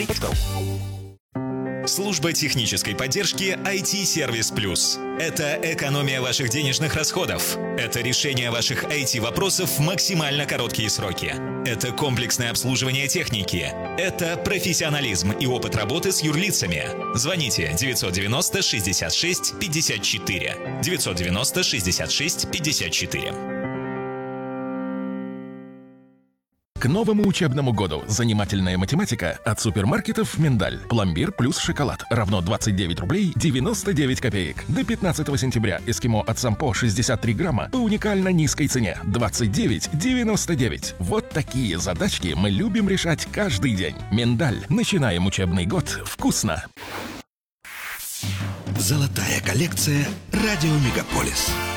Служба технической поддержки IT-сервис Плюс. Это экономия ваших денежных расходов. Это решение ваших IT-вопросов в максимально короткие сроки. Это комплексное обслуживание техники. Это профессионализм и опыт работы с юрлицами. Звоните 990 66 54. 990 66 54. К новому учебному году занимательная математика от супермаркетов «Миндаль». Пломбир плюс шоколад равно 29 рублей 99 копеек. До 15 сентября эскимо от Сампо 63 грамма по уникально низкой цене 29,99. Вот такие задачки мы любим решать каждый день. «Миндаль». Начинаем учебный год вкусно. Золотая коллекция «Радио Мегаполис».